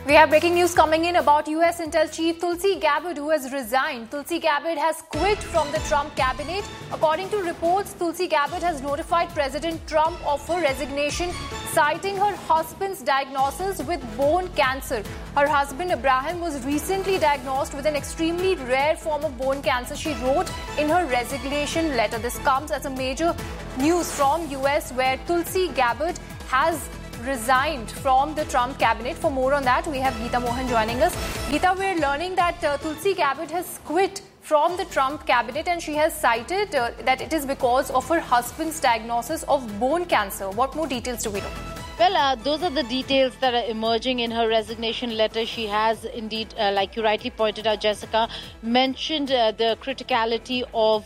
We have breaking news coming in about US Intel chief Tulsi Gabbard, who has resigned. Tulsi Gabbard has quit from the Trump cabinet. According to reports, Tulsi Gabbard has notified President Trump of her resignation, citing her husband's diagnosis with bone cancer. Her husband Abraham was recently diagnosed with an extremely rare form of bone cancer, she wrote in her resignation letter. This comes as a major news from US, where Tulsi Gabbard has resigned from the Trump cabinet. For more on that, we have Geeta Mohan joining us. Geeta, we're learning that Tulsi Gabbard has quit from the Trump cabinet, and she has cited that it is because of her husband's diagnosis of bone cancer. What more details do we know? Well, those are the details that are emerging in her resignation letter. She has indeed, like you rightly pointed out, Jessica, mentioned the criticality of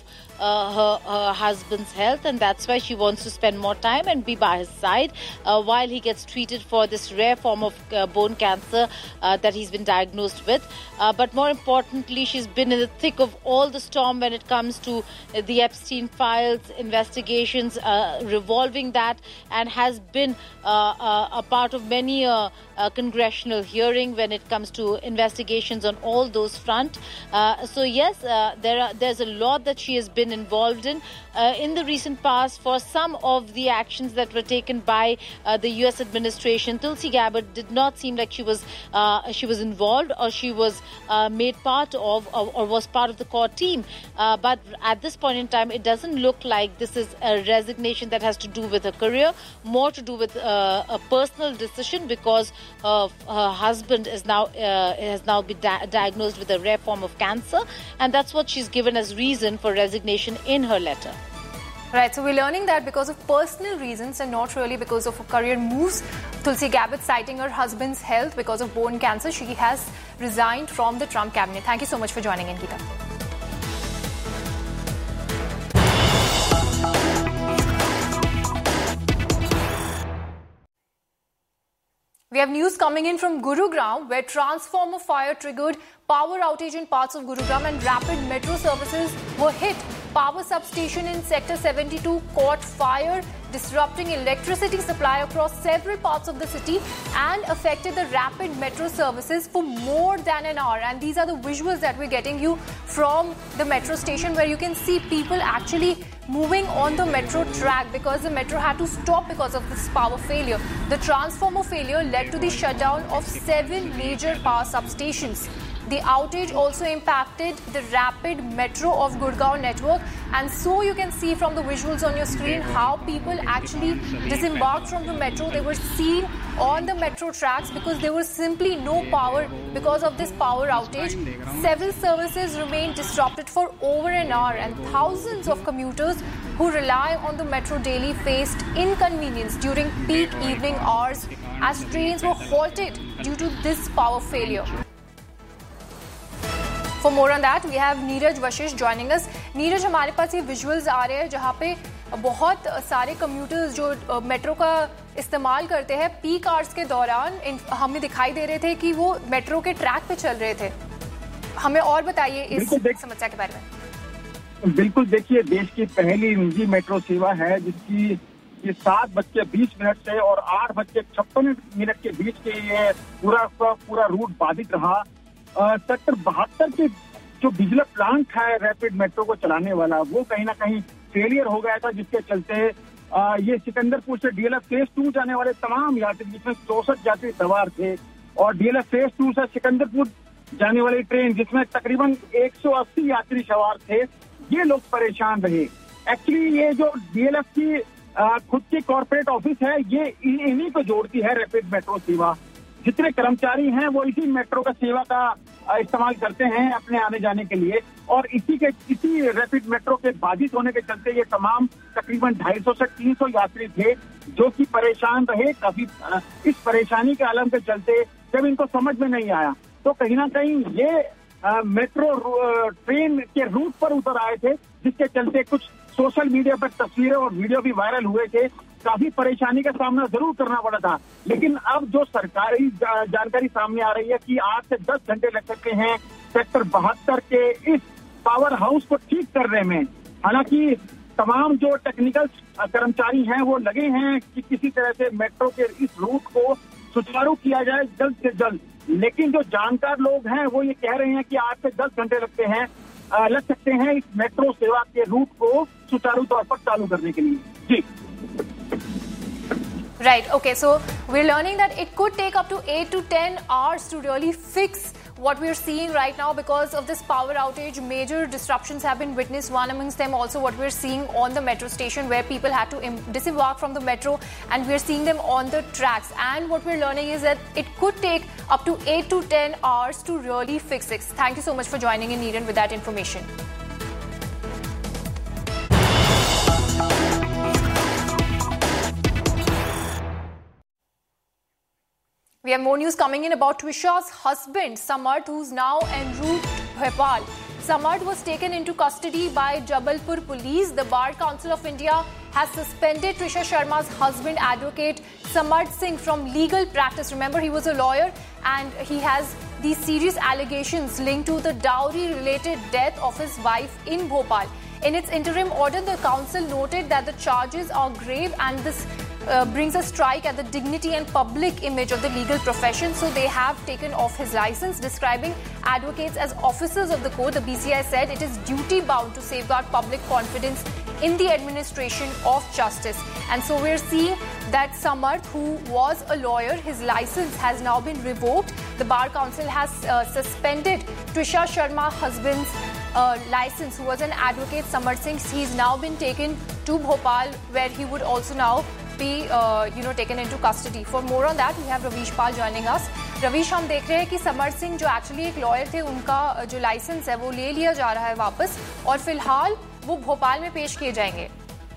her husband's health, and that's why she wants to spend more time and be by his side while he gets treated for this rare form of bone cancer that he's been diagnosed with. But more importantly, she's been in the thick of all the storm when it comes to the Epstein files, investigations revolving that, and has been a part of many congressional hearing when it comes to investigations on all those fronts. So yes, there's a lot that she has been involved in the recent past for some of the actions that were taken by the U.S. administration. Tulsi Gabbard did not seem like she was involved, or she was made part of, or was part of the core team. But at this point in time, it doesn't look like this is a resignation that has to do with her career, more to do with a personal decision, because her husband is now has now been diagnosed with a rare form of cancer, and that's what she's given as reason for resignation in her letter. Right, so we're learning that because of personal reasons and not really because of her career moves. Tulsi Gabbard citing her husband's health because of bone cancer, she has resigned from the Trump cabinet. Thank you so much for joining in, Geeta. We have news coming in from Gurugram, where transformer fire triggered power outage in parts of Gurugram and rapid metro services were hit. Power substation in Sector 72 caught fire, disrupting electricity supply across several parts of the city and affected the rapid metro services for more than an hour. And these are the visuals that we're getting you from the metro station, where you can see people actually moving on the metro track because the metro had to stop because of this power failure. The transformer failure led to the shutdown of 7 major power substations. The outage also impacted the rapid metro of Gurgaon network, and so you can see from the visuals on your screen how people actually disembarked from the metro. They were seen on the metro tracks because there was simply no power because of this power outage. Several services remained disrupted for over an hour, and thousands of commuters who rely on the metro daily faced inconvenience during peak evening hours as trains were halted due to this power failure. For more on that, we have Neeraj Vashish joining us. Neeraj, हमारे पास ये visuals आ रहे हैं जहाँ पे बहुत सारे commuters जो metro का इस्तेमाल करते हैं पीक आवर्स के दौरान हमें दिखाई दे रहे थे कि वो मेट्रो के ट्रैक पे चल रहे थे. हमें और बताइए इस समस्या के बारे में. बिल्कुल, देखिए, देश की पहली निजी मेट्रो सेवा है जिसकी ये 7:20 से और 8:56 के बीच के ये पूरा रूट बाधित रहा. सेक्टर 72 के जो बिजली प्लांट है रैपिड मेट्रो को चलाने वाला, वो कहीं ना कहीं फेलियर हो गया था, जिसके चलते ये सिकंदरपुर से डीएलएफ फेज 2 जाने वाले तमाम यात्री, जिसमें 64 यात्री सवार थे, और डीएलएफ फेज 2 से सिकंदरपुर जाने वाली ट्रेन जिसमें तकरीबन 180 यात्री सवार थे, ये लोग परेशान रहे. एक्चुअली ये जो डीएलएफ की खुद की कॉर्पोरेट ऑफिस है, ये इन्हीं को जोड़ती है रैपिड मेट्रो सेवा. जितने कर्मचारी हैं वो इसी मेट्रो का सेवा का इस्तेमाल करते हैं अपने आने जाने के लिए, और इसी रैपिड मेट्रो के बाधित होने के चलते ये तमाम तकरीबन 250 से 300 यात्री थे जो कि परेशान रहे. काफी इस परेशानी के आलम के चलते जब इनको समझ में नहीं आया तो कहीं ना कहीं ये मेट्रो ट्रेन के रूट पर उतर आए थे, जिसके चलते कुछ सोशल मीडिया पर तस्वीरें और वीडियो भी वायरल हुए थे. काफी परेशानी का सामना जरूर करना पड़ा था, लेकिन अब जो सरकारी जानकारी सामने आ रही है कि 8 से 10 घंटे लग सकते हैं सेक्टर 72 के इस पावर हाउस को ठीक करने में. हालांकि तमाम जो टेक्निकल कर्मचारी हैं वो लगे हैं कि किसी तरह से मेट्रो के इस रूट को सुचारू किया जाए जल्द से जल्द। लेकिन जो जानकार लोग हैं वो ये कह रहे हैं कि 8 से 10 घंटे लग सकते हैं इस मेट्रो सेवा के रूट को सुचारू तौर पर चालू करने के लिए। जी Right, okay, so we're learning that it could take up to 8 to 10 hours to really fix what we're seeing right now because of this power outage. Major disruptions have been witnessed, one amongst them also what we're seeing on the metro station where people had to disembark from the metro and we're seeing them on the tracks. And what we're learning is that it could take up to 8 to 10 hours to really fix it. Thank you so much for joining in, Neeran, with that information. We have more news coming in about Twisha's husband, Samarth, who's now en route to Bhopal. Samarth was taken into custody by Jabalpur police. The Bar Council of India has suspended Twisha Sharma's husband, advocate Samarth Singh, from legal practice. Remember, he was a lawyer and he has these serious allegations linked to the dowry-related death of his wife in Bhopal. In its interim order, the council noted that the charges are grave and this brings a strike at the dignity and public image of the legal profession. So they have taken off his license, describing advocates as officers of the court. The BCI said it is duty-bound to safeguard public confidence in the administration of justice. And so we're seeing that Samarth, who was a lawyer, his license has now been revoked. The Bar Council has suspended Twisha Sharma's husband's license, who was an advocate, Samarth Singh. He's now been taken to Bhopal, where he would also now be taken into custody. For more on that, we have Ravish Pal joining us. Ravish, हम देख रहे हैं कि समर्थ सिंह जो actually एक lawyer थे, उनका जो लाइसेंस है वो ले लिया जा रहा है वापस और फिलहाल वो भोपाल में पेश किए जाएंगे।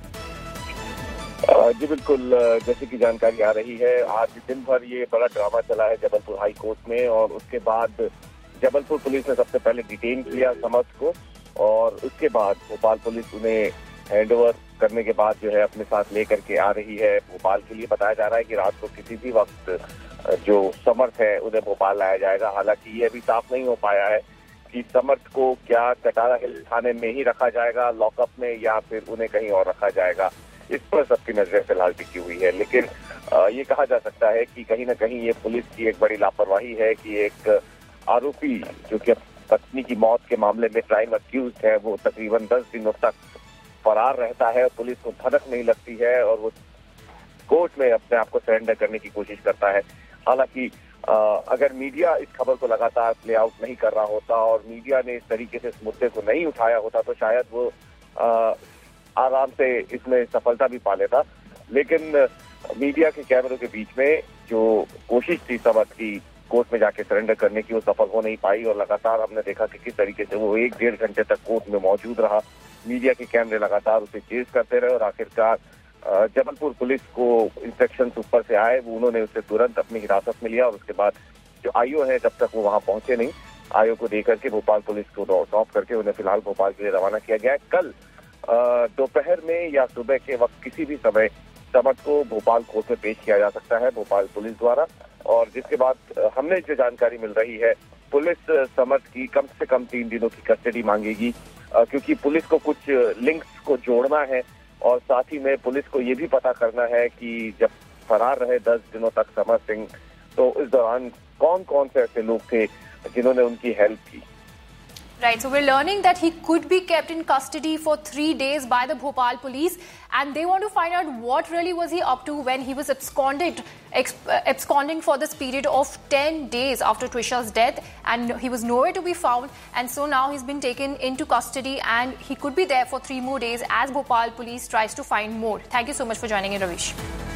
जी बिल्कुल, जैसे कि जानकारी आ रही है, आज दिन भर ये बड़ा ड्रामा चला है जबलपुर हाई कोर्ट में और उसके बाद जबलपुर पुलिस ने सबसे पहले डिटेन किया समर्थ को और उसके बाद भोपाल पुलिस उन्हें हैंडओवर करने के बाद जो है अपने साथ लेकर के आ रही है भोपाल के लिए। बताया जा रहा है कि रात को किसी भी वक्त जो समर्थ है उन्हें भोपाल लाया जाएगा। हालांकि ये अभी साफ नहीं हो पाया है कि समर्थ को क्या कटारा हिल थाने में ही रखा जाएगा लॉकअप में या फिर उन्हें कहीं और रखा जाएगा। इस पर सबकी नजरें फिलहाल टिकी हुई है, लेकिन ये कहा जा सकता है कि कहीं न कहीं ये पुलिस की एक बड़ी लापरवाही है कि एक आरोपी जो कि पत्नी की मौत के मामले में प्राइम अक्यूज्ड है वो तकरीबन 10 दिनों तक फरार रहता है, पुलिस को भनक नहीं लगती है और वो कोर्ट में अपने आप को सरेंडर करने की कोशिश करता है। हालांकि अगर मीडिया इस खबर को लगातार प्ले आउट नहीं कर रहा होता और मीडिया ने इस तरीके से इस मुद्दे को नहीं उठाया होता तो शायद वो आराम से इसमें सफलता भी पा लेता। लेकिन मीडिया के कैमरों के बीच में जो कोशिश थी समर्थ की कोर्ट में जाके सरेंडर करने की वो सफल हो नहीं पाई और लगातार हमने देखा कि किस तरीके से वो 1-1.5 घंटे तक कोर्ट में मौजूद रहा। मीडिया के कैमरे लगातार उसे चेज करते रहे और आखिरकार जबलपुर पुलिस को इंस्ट्रक्शंस ऊपर से आए, वो उन्होंने उसे तुरंत अपनी हिरासत में लिया और उसके बाद जो आईओ है जब तक वो वहां पहुंचे नहीं, आईओ को देकर के भोपाल पुलिस को सौंप करके उन्हें फिलहाल भोपाल के लिए रवाना किया गया है। कल दोपहर में या सुबह के वक्त किसी भी समय समर्थ को भोपाल कोर्ट में पेश किया जा सकता है भोपाल पुलिस द्वारा और जिसके बाद हमने जो जानकारी मिल रही है पुलिस समर्थ की कम से कम 3 दिनों की कस्टडी मांगेगी क्योंकि पुलिस को कुछ लिंक्स को जोड़ना है और साथ ही में पुलिस को ये भी पता करना है कि जब फरार रहे 10 दिनों तक समर्थ सिंह तो इस दौरान कौन कौन से ऐसे लोग थे जिन्होंने उनकी हेल्प की। Right, so we're learning that he could be kept in custody for 3 days by the Bhopal police and they want to find out what really was he up to when he was absconding for this period of 10 days after Twisha's death and he was nowhere to be found and so now he's been taken into custody and he could be there for 3 more days as Bhopal police tries to find more. Thank you so much for joining in, Ravish.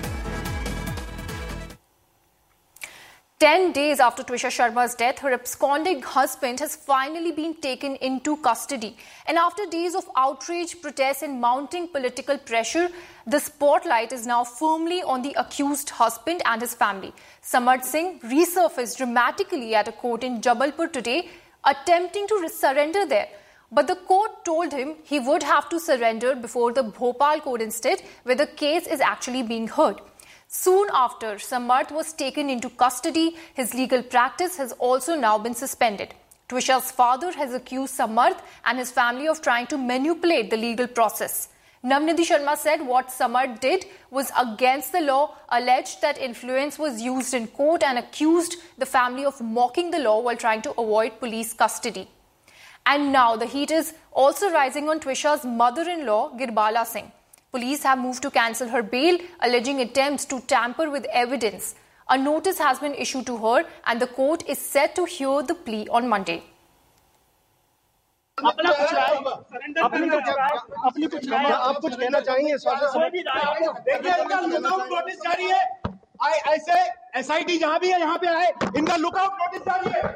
10 days after Twisha Sharma's death, her absconding husband has finally been taken into custody. And after days of outrage, protests and mounting political pressure, the spotlight is now firmly on the accused husband and his family. Samarth Singh resurfaced dramatically at a court in Jabalpur today, attempting to surrender there. But the court told him he would have to surrender before the Bhopal court instead, where the case is actually being heard. Soon after, Samarth was taken into custody. His legal practice has also now been suspended. Twisha's father has accused Samarth and his family of trying to manipulate the legal process. Navnidhi Sharma said what Samarth did was against the law, alleged that influence was used in court and accused the family of mocking the law while trying to avoid police custody. And now the heat is also rising on Twisha's mother-in-law, Girbala Singh. Police have moved to cancel her bail, alleging attempts to tamper with evidence. A notice has been issued to her and the court is set to hear the plea on Monday. अपना कुछ राय अपनी कुछ राय आप कुछ कहना चाहेंगे देखिए इनका लुकआउट नोटिस जारी है ऐसे एसआईटी जहां भी है यहां पे आए इनका लुकआउट नोटिस जारी है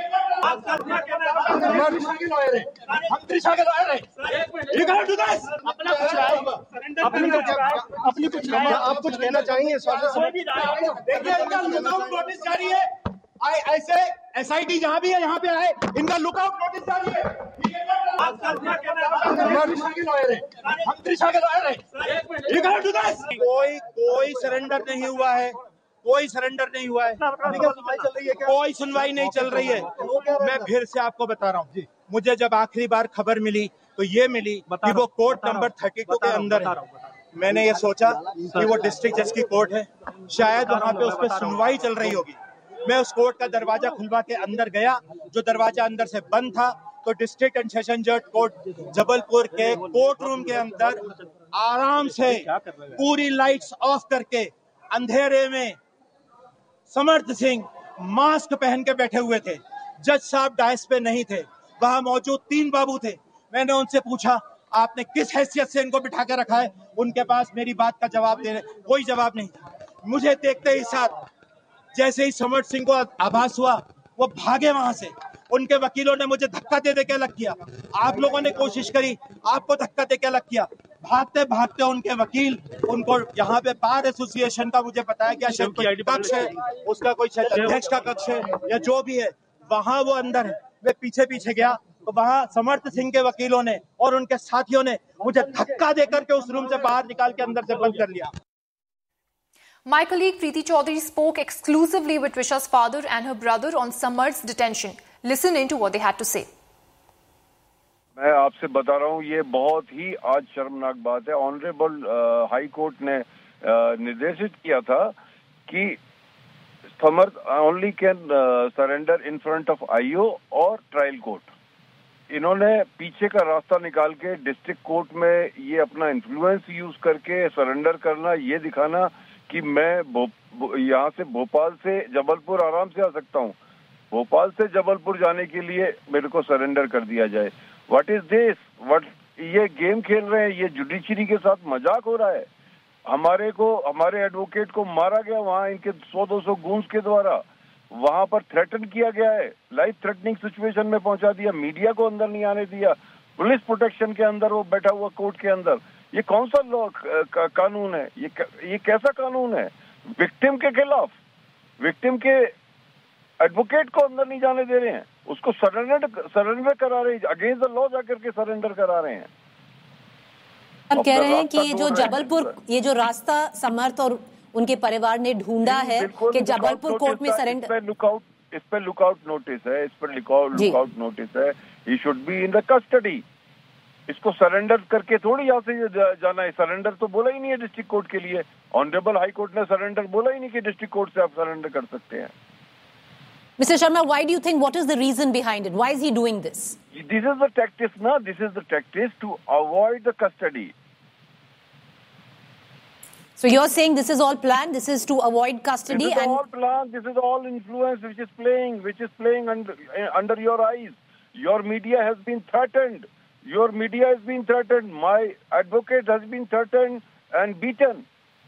हम त्रिशा के लॉयर हैं यू कैन डू दिस अपना कुछ राय अपनी कुछ राय आप कुछ कहना चाहेंगे देखिए इनका लुकआउट नोटिस जारी है ऐसे एसआईटी जहां भी है यहां पे आए इनका लुकआउट नोटिस जारी है हम त्रिशा के लॉयर हैं यू कैन डू दिस कोई सरेंडर नहीं हुआ है कोई सरेंडर नहीं हुआ है कोई सुनवाई नहीं चल रही है मैं फिर से आपको बता रहा हूँ मुझे जब आखिरी बार खबर मिली तो ये मिली कि वो कोर्ट नंबर 32 के अंदर है मैंने ये सोचा कि वो डिस्ट्रिक्ट जज की कोर्ट है शायद वहाँ पे उस पर सुनवाई चल रही होगी मैं उस कोर्ट का दरवाजा खुलवा के अंदर गया जो दरवाजा अंदर से बंद था तो डिस्ट्रिक्ट एंड सेशन जज कोर्ट जबलपुर के कोर्ट रूम के अंदर आराम से पूरी लाइट्स ऑफ करके अंधेरे में समर्थ सिंह मास्क पहन के बैठे हुए थे जज साहब डायस पे नहीं थे वहां मौजूद 3 बाबू थे मैंने उनसे पूछा आपने किस हैसियत से इनको बिठा के रखा है उनके पास मेरी बात का जवाब देने कोई जवाब नहीं था मुझे देखते ही साथ जैसे ही समर्थ सिंह को आभास हुआ वो भागे वहां से उनके वकीलों ने मुझे धक्का दे के अलग किया आप लोगों ने कोशिश करी आपको धक्का दे के अलग किया भागते भागते उनके वकील उनको यहाँ पे बार एसोसिएशन का मुझे बताया क्या शायद कक्ष है उसका कोई शायद अध्यक्ष का कक्ष है या जो भी है वहां वो अंदर है मैं पीछे पीछे गया तो वहां समर्थ सिंह के वकीलों ने और उनके साथियों ने मुझे धक्का देकर के उस रूम से बाहर निकाल के अंदर से बंद कर लिया My colleague Preeti Chaudhary spoke exclusively with Twisha's father and her brother on Samarth's detention. Listen in to what they had to say. मैं आपसे बता रहा हूँ ये बहुत ही आज शर्मनाक बात है ऑनरेबल हाई कोर्ट ने निर्देशित किया था कि समर्थ only can surrender in front of IO और ट्रायल कोर्ट इन्होंने पीछे का रास्ता निकाल के डिस्ट्रिक्ट कोर्ट में ये अपना इन्फ्लुएंस यूज करके सरेंडर करना ये दिखाना कि मैं यहाँ से भोपाल से जबलपुर आराम से आ सकता हूँ भोपाल से जबलपुर जाने के लिए मेरे को सरेंडर कर दिया जाए व्हाट इज दिस व्हाट ये गेम खेल रहे हैं ये जुडिशरी के साथ मजाक हो रहा है हमारे एडवोकेट को मारा गया वहाँ इनके 100-200 गूंज के द्वारा वहां पर थ्रेटन किया गया है लाइफ थ्रेटनिंग सिचुएशन में पहुंचा दिया मीडिया को अंदर नहीं आने दिया पुलिस प्रोटेक्शन के अंदर वो बैठा हुआ कोर्ट के अंदर ये कौन सा लॉ कानून है ये कैसा कानून है विक्टिम के खिलाफ विक्टिम के एडवोकेट को अंदर नहीं जाने दे रहे हैं उसको सरेंडर करा रहे हैं अगेंस्ट द लॉ जाकर के सरेंडर करा रहे हैं आप कह रहे हैं कि ये जो जबलपुर ये जो रास्ता समर्थ और उनके परिवार ने ढूंढा है कि जबलपुर कोर्ट में सरेंडर इस पे लुकआउट नोटिस है इस पर लुकआउट नोटिस है he should be in the custody इसको सरेंडर करके थोड़ी यहाँ से जाना है सरेंडर तो बोला ही नहीं है डिस्ट्रिक्ट कोर्ट के लिए ऑनरेबल हाई कोर्ट ने सरेंडर बोला ही नहीं कि डिस्ट्रिक्ट कोर्ट से आप सरेंडर कर सकते हैं Mr. Sharma, why do you think, what is the reason behind it? Why is he doing this? This is the tactic, no? This is the tactic to avoid the custody. So you're saying this is all planned, this is to avoid custody? This is all planned, this is all influence which is playing under your eyes. Your media has been threatened. My advocate has been threatened and beaten.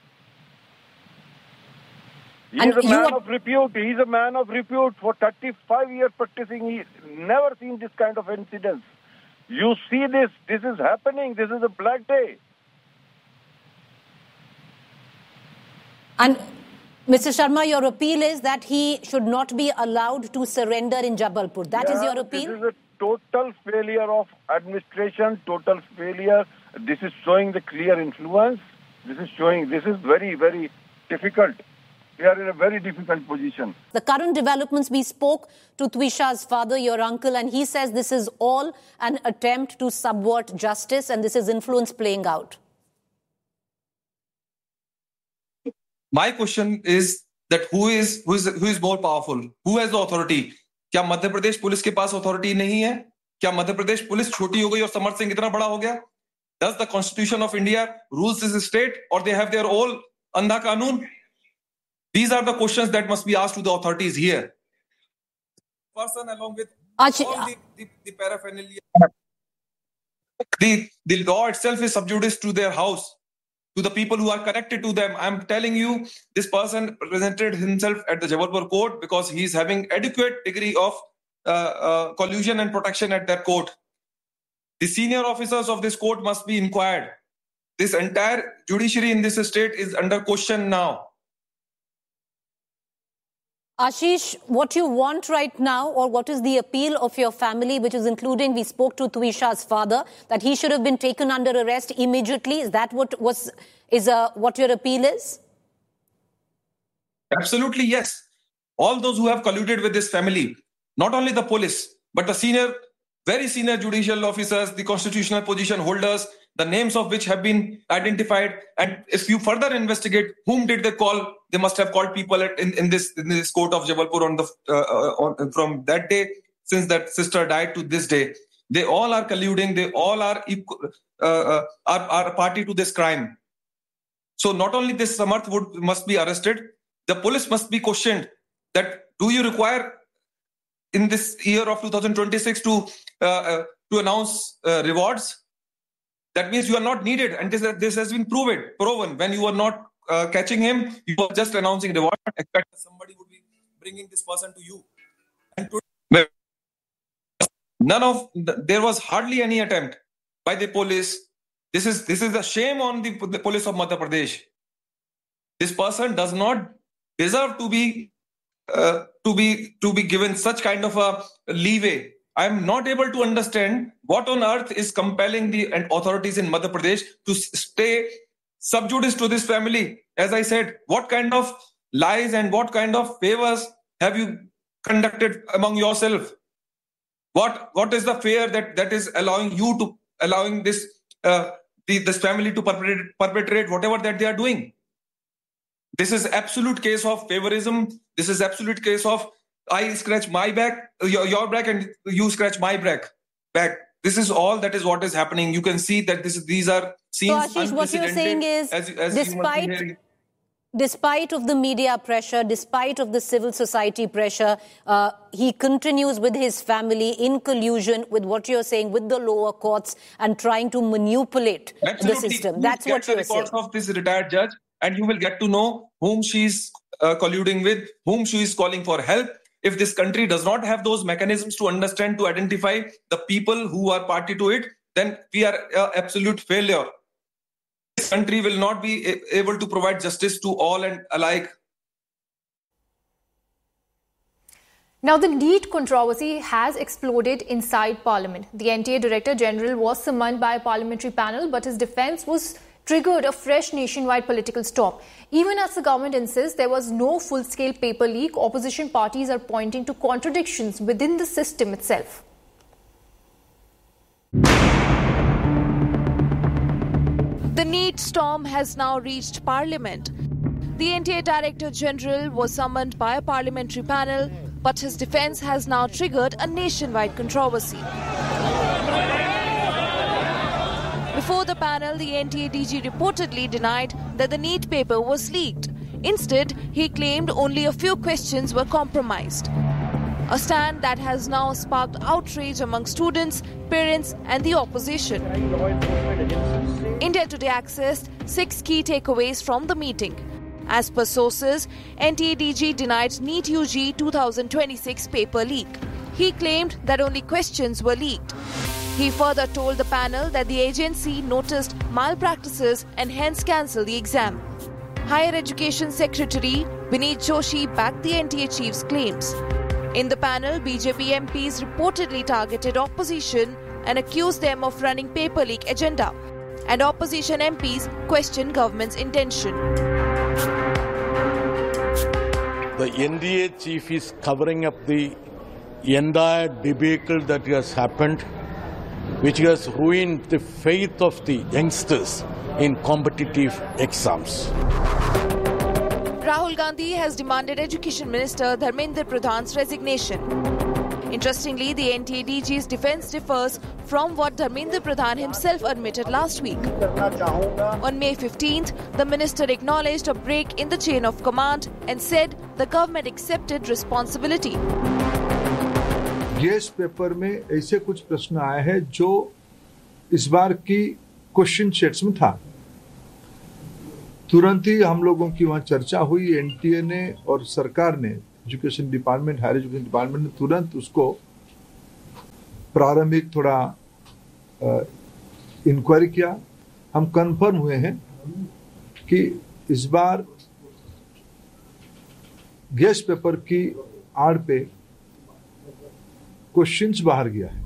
He is a man of repute. For 35 years practicing, he never seen this kind of incidents. You see this is happening. This is a black day. And Mr. Sharma, your appeal is that he should not be allowed to surrender in Jabalpur. That is your appeal? This is a total failure of administration, total failure. This is showing the clear influence. This is very, very difficult. We are in a very difficult position. The current developments, we spoke to Twisha's father, your uncle, and he says this is all an attempt to subvert justice and this is influence playing out. My question is that who is more powerful? Who has the authority? क्या Madhya Pradesh police के पास authority नहीं है? क्या Madhya Pradesh police छोटी हो गई और समर सिंह इतना बड़ा हो गया? Does the Constitution of India rules this state, or they have their own andha kanun? These are the questions that must be asked to the authorities here. Person along with all the paraphernalia. The law itself is sub judice to their house, to the people who are connected to them. I'm telling you, this person presented himself at the Jabalpur court because he's having adequate degree of collusion and protection at that court. The senior officers of this court must be inquired. This entire judiciary in this state is under question now. Ashish, what you want right now, or what is the appeal of your family, which is including, we spoke to Tuisha's father, that he should have been taken under arrest immediately. Is that what your appeal is? Absolutely, yes. All those who have colluded with this family, not only the police, but the very senior judicial officers, the constitutional position holders, the names of which have been identified. And if you further investigate, whom did they call? They must have called people in this court of Jabalpur from that day, since that sister died, to this day. They all are colluding. They all are a party to this crime. So not only this Samarth must be arrested, the police must be questioned that do you require in this year of 2026 to announce rewards? That means you are not needed, and this has been proven. When you are not catching him, you are just announcing reward. Expect somebody would be bringing this person to you. And there was hardly any attempt by the police. This is a shame on the police of Madhya Pradesh. This person does not deserve to be given such kind of a leeway. I am not able to understand what on earth is compelling the authorities in Madhya Pradesh to stay sub judice to this family. As I said, what kind of lies and what kind of favors have you conducted among yourself? What is the fear that is allowing this this family to perpetrate whatever that they are doing? This is absolute case of favorism. This is absolute case of I scratch my back, your back, and you scratch my back. This is all that is what is happening. You can see that these are scenes. So Ashish, what you're saying is, despite of the media pressure, despite of the civil society pressure, he continues with his family in collusion with what you're saying, with the lower courts, and trying to manipulate the system. That's what you're saying. Of this retired judge, and you will get to know whom she's colluding with, whom she is calling for help. If this country does not have those mechanisms to understand, to identify the people who are party to it, then we are absolute failure. This country will not be able to provide justice to all and alike. Now, the NEET controversy has exploded inside Parliament. The NTA Director General was summoned by a parliamentary panel, but his defence was triggered a fresh nationwide political storm. Even as the government insists there was no full-scale paper leak, opposition parties are pointing to contradictions within the system itself. The NEET storm has now reached Parliament. The NTA Director General was summoned by a parliamentary panel, but his defence has now triggered a nationwide controversy. Before the panel, the NTA DG reportedly denied that the NEET paper was leaked. Instead, he claimed only a few questions were compromised. A stand that has now sparked outrage among students, parents and the opposition. India Today accessed 6 key takeaways from the meeting. As per sources, NTA DG denied NEET UG 2026 paper leak. He claimed that only questions were leaked. He further told the panel that the agency noticed malpractices and hence cancelled the exam. Higher Education Secretary Vineet Joshi backed the NTA chief's claims. In the panel, BJP MPs reportedly targeted opposition and accused them of running paper leak agenda. And opposition MPs questioned government's intention. The NDA chief is covering up the entire debacle that has happened, which has ruined the faith of the youngsters in competitive exams. Rahul Gandhi has demanded Education Minister Dharmendra Pradhan's resignation. Interestingly, the NTA DG's defence differs from what Dharmendra Pradhan himself admitted last week. On May 15th, the minister acknowledged a break in the chain of command and said the government accepted responsibility. Guest paper में ऐसे कुछ प्रश्न आए हैं जो इस बार की question sets में था। तुरंत ही हम लोगों की वहां चर्चा हुई। एनटीए ने और सरकार ने, education department, higher education department ने तुरंत उसको प्रारंभिक थोड़ा इंक्वायरी किया। हम कंफर्म हुए हैं कि इस बार गेस्ट पेपर की आड़ पे क्वेश्चंस बाहर गया है।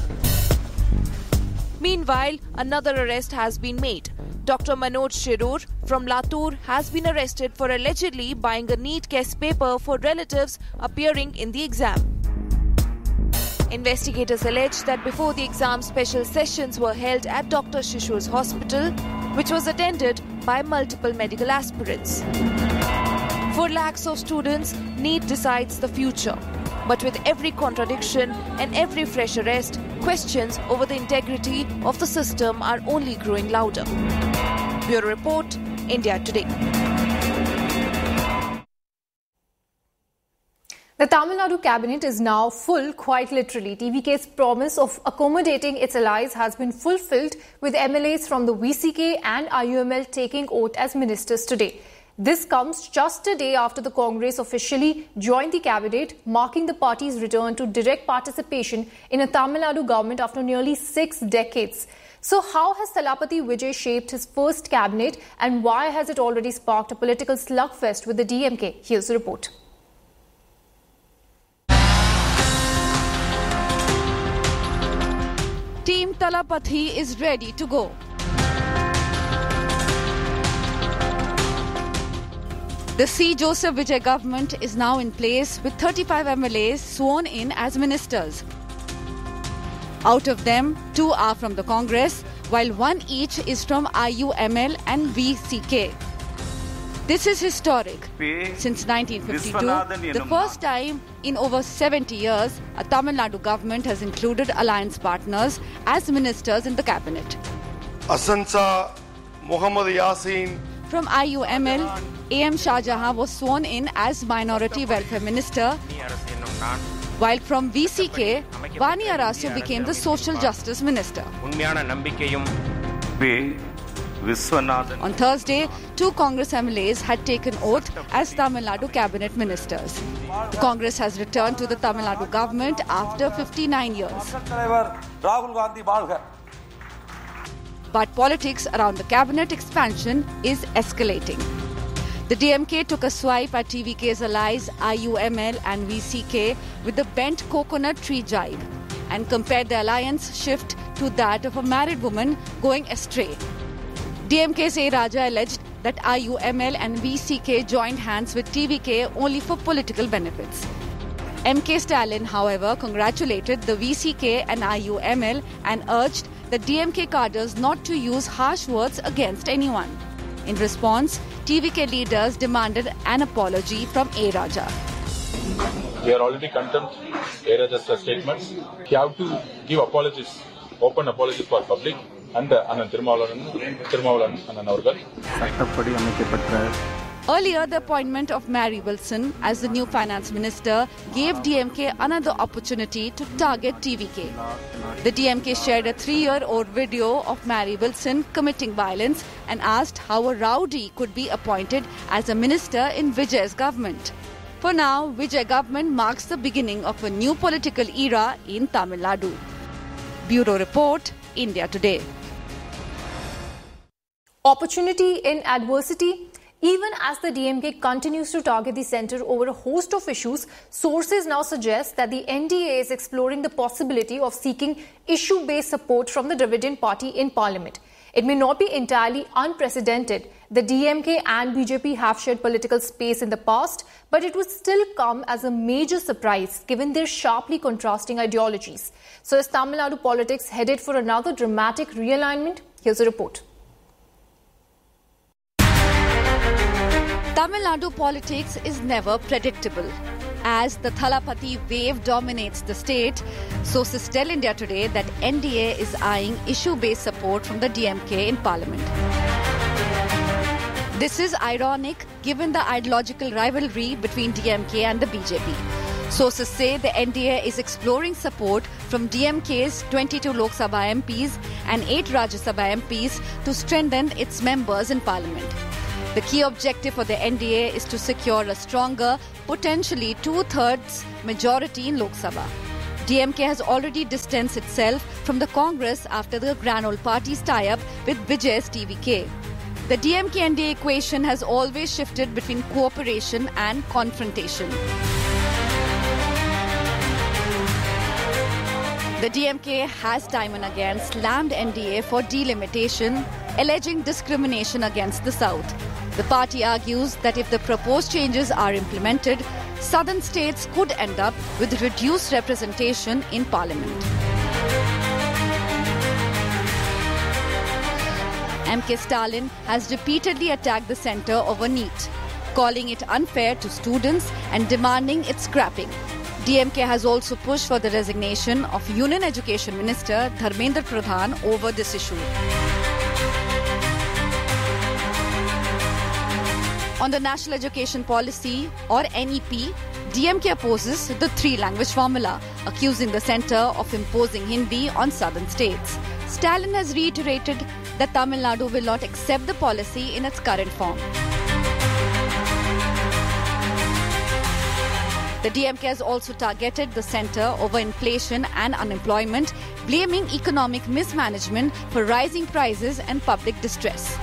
Meanwhile, another arrest has been made. Dr. Manoj Shirur from Latur has been arrested for allegedly buying a NEET guest paper for relatives appearing in the exam. Investigators allege that before the exam, special sessions were held at Dr. Shishur's hospital, which was attended by multiple medical aspirants. For lakhs of students, NEET decides the future. But with every contradiction and every fresh arrest, questions over the integrity of the system are only growing louder. Bureau Report, India Today. The Tamil Nadu cabinet is now full, quite literally. TVK's promise of accommodating its allies has been fulfilled, with MLAs from the VCK and IUML taking oath as ministers today. This comes just a day after the Congress officially joined the cabinet, marking the party's return to direct participation in a Tamil Nadu government after nearly 6 decades. So how has Thalapathy Vijay shaped his first cabinet, and why has it already sparked a political slugfest with the DMK? Here's the report. Team Thalapathy is ready to go. The C. Joseph Vijay government is now in place with 35 MLAs sworn in as ministers. Out of them, 2 are from the Congress, while 1 each is from IUML and VCK. This is historic. Since 1952, the first time in over 70 years, a Tamil Nadu government has included alliance partners as ministers in the cabinet. Asansa Muhammad Yasin from IUML, A.M. Shah Jahan was sworn in as Minority Welfare Minister, while from VCK, Vani Arasu became the Social Justice Minister. On Thursday, 2 Congress MLAs had taken oath as Tamil Nadu cabinet ministers. The Congress has returned to the Tamil Nadu government after 59 years. But politics around the cabinet expansion is escalating. The DMK took a swipe at TVK's allies IUML and VCK with the bent coconut tree jibe and compared the alliance shift to that of a married woman going astray. DMK's A. Raja alleged that IUML and VCK joined hands with TVK only for political benefits. MK Stalin, however, congratulated the VCK and IUML and urged the DMK cadres not to use harsh words against anyone. In response, TVK leaders demanded an apology from A. Raja. We are already condemned A. Raja's statements. He have to give apologies, open apologies for public and Anand Tirumavalan Anand Avargal. Earlier, the appointment of Mary Wilson as the new finance minister gave DMK another opportunity to target TVK. The DMK shared a 3-year-old video of Mary Wilson committing violence and asked how a rowdy could be appointed as a minister in Vijay's government. For now, Vijay government marks the beginning of a new political era in Tamil Nadu. Bureau Report, India Today. Opportunity in adversity. Even as the DMK continues to target the centre over a host of issues, sources now suggest that the NDA is exploring the possibility of seeking issue-based support from the Dravidian party in parliament. It may not be entirely unprecedented. The DMK and BJP have shared political space in the past, but it would still come as a major surprise given their sharply contrasting ideologies. So is Tamil Nadu politics headed for another dramatic realignment? Here's a report. Tamil Nadu politics is never predictable. As the Thalapathy wave dominates the state, sources tell India Today that NDA is eyeing issue-based support from the DMK in parliament. This is ironic given the ideological rivalry between DMK and the BJP. Sources say the NDA is exploring support from DMK's 22 Lok Sabha MPs and 8 Rajya Sabha MPs to strengthen its members in parliament. The key objective for the NDA is to secure a stronger, potentially two-thirds majority in Lok Sabha. DMK has already distanced itself from the Congress after the Grand Old Party's tie-up with Vijay's TVK. The DMK-NDA equation has always shifted between cooperation and confrontation. The DMK has time and again slammed NDA for delimitation, alleging discrimination against the South. The party argues that if the proposed changes are implemented, southern states could end up with reduced representation in parliament. M.K. Stalin has repeatedly attacked the centre over NEET, calling it unfair to students and demanding its scrapping. DMK has also pushed for the resignation of Union Education Minister Dharmendra Pradhan over this issue. On the National Education Policy, or NEP, DMK opposes the three-language formula, accusing the centre of imposing Hindi on southern states. Stalin has reiterated that Tamil Nadu will not accept the policy in its current form. The DMK has also targeted the centre over inflation and unemployment, blaming economic mismanagement for rising prices and public distress.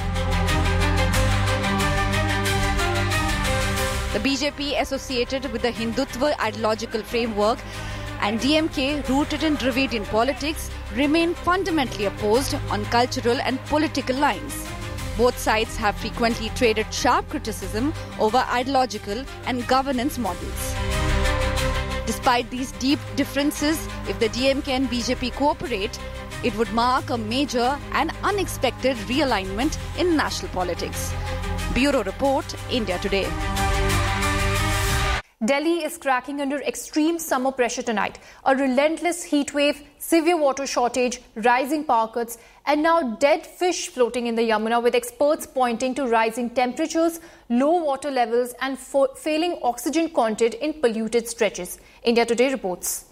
The BJP, associated with the Hindutva ideological framework, and DMK, rooted in Dravidian politics, remain fundamentally opposed on cultural and political lines. Both sides have frequently traded sharp criticism over ideological and governance models. Despite these deep differences, if the DMK and BJP cooperate, it would mark a major and unexpected realignment in national politics. Bureau Report, India Today. Delhi is cracking under extreme summer pressure tonight. A relentless heat wave, severe water shortage, rising power cuts, and now dead fish floating in the Yamuna, with experts pointing to rising temperatures, low water levels, and failing oxygen content in polluted stretches. India Today reports.